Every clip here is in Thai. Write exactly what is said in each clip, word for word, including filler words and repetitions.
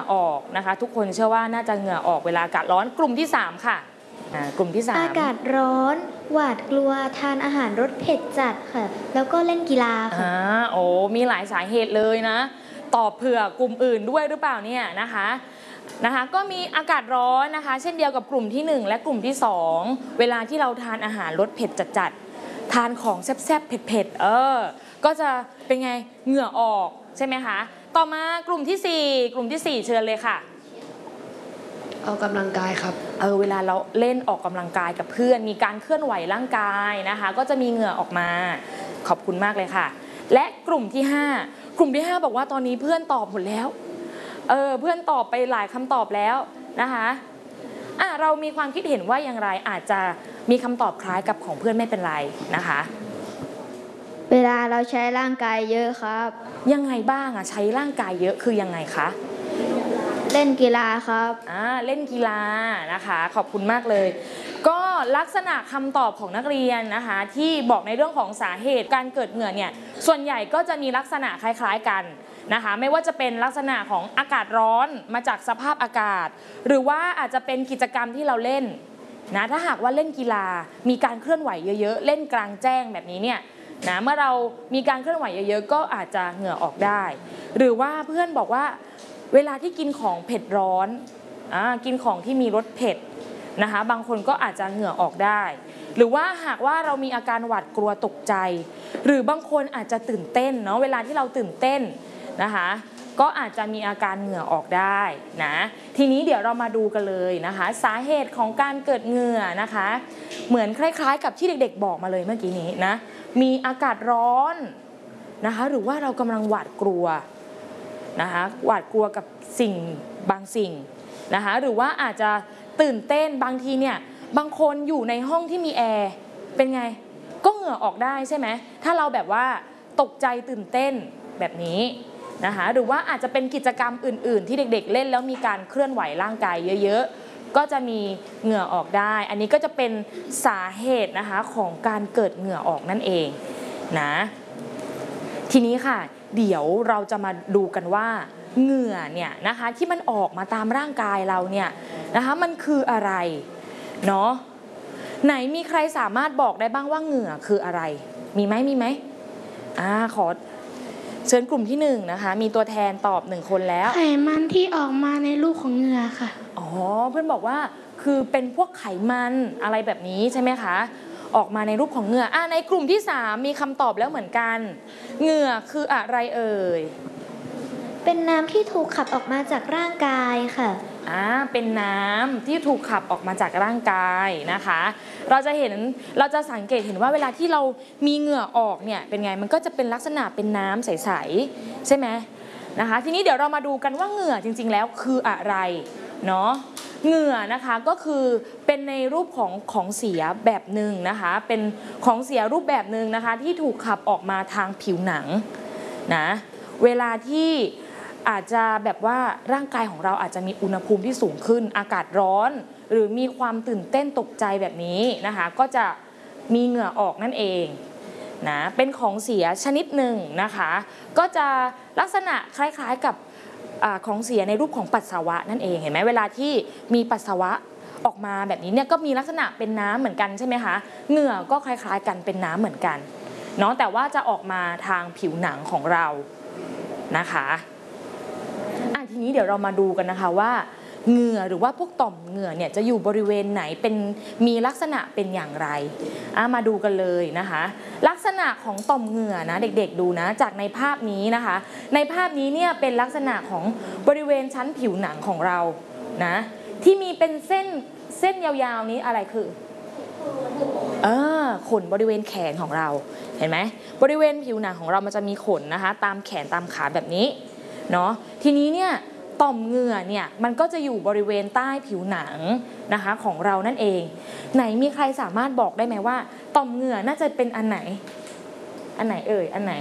ออกนะคะทุกคนเชื่อว่าน่าจะเหงื่อออกเวลาอากาศร้อนกลุ่มที่สามค่ะกลุ่มที่สามอากาศร้อนหวาดกลัวทานอาหารรสเผ็ดจัดค่ะแล้วก็เล่นกีฬาค่ะอ่าโอ้มีหลายสาเหตุเลยนะตอบเผื่อกลุ่มอื่นด้วยหรือเปล่าเนี่ยนะคะนะคะก็มีอากาศร้อนนะคะเช่นเดียวกับกลุ่มที่หนึ่งและกลุ่มที่สองเวลาที่เราทานอาหารรสเผ็ดจัดๆทานของแซ่บๆเผ็ดๆเออก็จะเป็นไงเหงื่อออกใช่ไหมคะต่อมากลุ่มที่สี่กลุ่มที่สี่เชิญเลยค่ะออกกำลังกายครับเออเวลาเราเล่นออกกำลังกายกับเพื่อนมีการเคลื่อนไหวร่างกายนะคะก็จะมีเหงื่อออกมาขอบคุณมากเลยค่ะและกลุ่มที่ห้ากลุ่มที่ห้าบอกว่าตอนนี้เพื่อนตอบหมดแล้วเออเพื่อนตอบไปหลายคำตอบแล้วนะคะอ่ะเรามีความคิดเห็นว่าอย่างไรอาจจะมีคำตอบคล้ายกับของเพื่อนไม่เป็นไรนะคะเวลาเราใช้ร่างกายเยอะครับยังไงบ้างอ่ะใช้ร่างกายเยอะคือยังไงคะเล่นกีฬาครับอ่าเล่นกีฬานะคะขอบคุณมากเลยก็ลักษณะคำตอบของนักเรียนนะคะที่บอกในเรื่องของสาเหตุการเกิดเหงื่อเนี่ยส่วนใหญ่ก็จะมีลักษณะคล้ายๆกันนะคะไม่ว่าจะเป็นลักษณะของอากาศร้อนมาจากสภาพอากาศหรือว่าอาจจะเป็นกิจกรรมที่เราเล่นนะถ้าหากว่าเล่นกีฬามีการเคลื่อนไหวเยอะๆเล่นกลางแจ้งแบบนี้เนี่ยนะเมื่อเรามีการเคลื่อนไหวเยอะๆก็อาจจะเหงื่อออกได้หรือว่าเพื่อนบอกว่าเวลาที่กินของเผ็ดร้อนอ่ากินของที่มีรสเผ็ดนะคะบางคนก็อาจจะเหงื่อออกได้หรือว่าหากว่าเรามีอาการหวาดกลัวตกใจหรือบางคนอาจจะตื่นเต้นเนาะเวลาที่เราตื่นเต้นนะคะก็อาจจะมีอาการเหงื่อออกได้นะทีนี้เดี๋ยวเรามาดูกันเลยนะคะสาเหตุของการเกิดเหงื่อนะคะเหมือนคล้ายๆกับที่เด็กๆบอกมาเลยเมื่อกี้นี้นะมีอากาศร้อนนะคะหรือว่าเรากำลังหวาดกลัวนะคะหวาดกลัวกับสิ่งบางสิ่งนะคะหรือว่าอาจจะตื่นเต้นบางทีเนี่ยบางคนอยู่ในห้องที่มีแอร์เป็นไงก็เหงื่อออกได้ใช่ไหมถ้าเราแบบว่าตกใจตื่นเต้นแบบนี้นะคะหรือว่าอาจจะเป็นกิจกรรมอื่นๆที่เด็กๆเล่นแล้วมีการเคลื่อนไหวร่างกายเยอะๆก็จะมีเหงื่อออกได้อันนี้ก็จะเป็นสาเหตุนะคะของการเกิดเหงื่อออกนั่นเองนะทีนี้ค่ะเดี๋ยวเราจะมาดูกันว่าเหงื่อเนี่ยนะคะที่มันออกมาตามร่างกายเราเนี่ยนะคะมันคืออะไรเนาะไหนมีใครสามารถบอกได้บ้างว่าเหงื่อคืออะไรมีไหมมีไหมอ่าขอเชิญกลุ่มที่หนึ่งนะคะมีตัวแทนตอบหนึ่งคนแล้วไขมันที่ออกมาในรูปของเหงื่อค่ะอ๋อเพื่อนบอกว่าคือเป็นพวกไขมันอะไรแบบนี้ใช่ไหมคะออกมาในรูปของเหงื่ออ่าในกลุ่มที่สามมีคำตอบแล้วเหมือนกันเหงื่อคืออะไรเอ่ยเป็นน้ำที่ถูกขับออกมาจากร่างกายค่ะอ่าเป็นน้ำที่ถูกขับออกมาจากร่างกายนะคะเราจะเห็นเราจะสังเกตเห็นว่าเวลาที่เรามีเหงื่อออกเนี่ยเป็นไงมันก็จะเป็นลักษณะเป็นน้ำใสๆใช่ไหมนะคะทีนี้เดี๋ยวเรามาดูกันว่าเหงื่อจริงๆแล้วคืออะไรเนาะเหงื่อนะคะก็คือเป็นในรูปของของเสียแบบหนึ่งนะคะเป็นของเสียรูปแบบหนึ่งนะคะที่ถูกขับออกมาทางผิวหนังนะเวลาที่อาจจะแบบว่าร่างกายของเราอาจจะมีอุณหภูมิที่สูงขึ้นอากาศร้อนหรือมีความตื่นเต้นตกใจแบบนี้นะคะก็จะมีเหงื่อออกนั่นเองนะเป็นของเสียชนิดหนึ่งนะคะก็จะลักษณะคล้ายๆกับของเสียในรูปของปัสสาวะนั่นเองเห็นไหมเวลาที่มีปัสสาวะออกมาแบบนี้เนี่ยก็มีลักษณะเป็นน้ำเหมือนกันใช่ไหมคะเหงื่อก็คล้ายๆกันเป็นน้ำเหมือนกันเนาะแต่ว่าจะออกมาทางผิวหนังของเรานะคะอ่ะทีนี้เดี๋ยวเรามาดูกันนะคะว่าเหงื่อหรือว่าพวกต่อมเหงื่อเนี่ยจะอยู่บริเวณไหนเป็นมีลักษณะเป็นอย่างไรอ่ะมาดูกันเลยนะคะลักษณะของต่อมเหงื่อนะเด็กๆดูนะจากในภาพนี้นะคะในภาพนี้เนี่ยเป็นลักษณะของบริเวณชั้นผิวหนังของเรานะที่มีเป็นเส้นเส้นยาวๆนี้อะไรคือเออขนบริเวณแขนของเราเห็นไหมบริเวณผิวหนังของเรามันจะมีขนนะคะตามแขนตามขาแบบนี้เนาะทีนี้เนี่ยต่อมเหงื่อเนี่ยมันก็จะอยู่บริเวณใต้ผิวหนังนะคะของเรานั่นเองไหนมีใครสามารถบอกได้ไหมว่าต่อมเหงื่อน่าจะเป็นอันไหนอันไหนเอ่ยอันไหน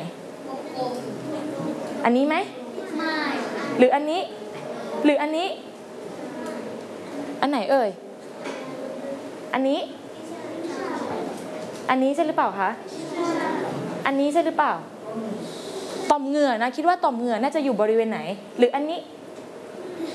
อันนี้ไหมไม่หรืออันนี้หรืออันนี้อันไหนเอ่ยอันนี้อันนี้ใช่หรือเปล่าคะอันนี้ใช่หรือเปล่าต่อมเหงื่อนะคิดว่าต่อมเหงื่อน่าจะอยู่บริเวณไหนหรืออันนี้